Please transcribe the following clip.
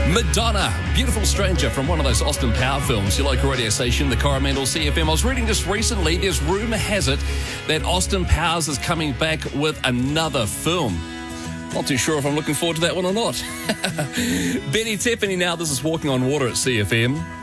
Madonna, Beautiful Stranger from one of those Austin Power films, your local radio station, the Coromandel CFM. I was reading just recently, there's rumour has it that Austin Powers is coming back with another film. Not too sure if I'm looking forward to that one or not. Benny Tiffany now, this is Walking on Water at CFM.